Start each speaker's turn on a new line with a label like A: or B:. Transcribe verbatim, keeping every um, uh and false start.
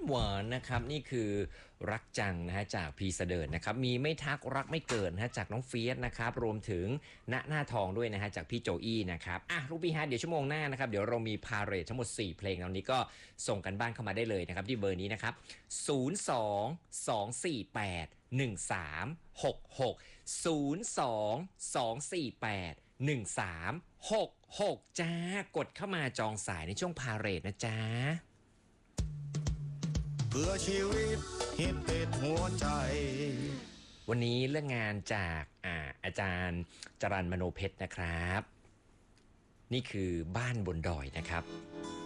A: หวานนะครับนี่คือรักจังนะฮะจากพีเสดิร์ดนะครับมีไม่ทักรักไม่เกินนะฮะจากน้องเฟียสนะครับรวมถึงณหน้าทองด้วยนะฮะจากพี่โจอี้นะครับอ่ะลูกพี่ฮะเดี๋ยวชั่วโมงหน้านะครับเดี๋ยวเรามีพาเรททั้งหมดสี่เพลงตอนนี้ก็ส่งกันบ้านเข้ามาได้เลยนะครับที่เบอร์นี้นะครับศูนย์ สอง สอง สี่ แปด หนึ่ง สาม หก หก ศูนย์ สอง สอง สี่ แปด หนึ่ง สาม หก หกจ้ากดเข้ามาจองสายในช่วงพาเรทนะจ๊ะ
B: เพื่อชีวิตฮิตติดหัวใจ
A: วันนี้เรื่องงานจากอาอาจารย์จรัญมโนเพชรนะครับนี่คือบ้านบนดอยนะครับ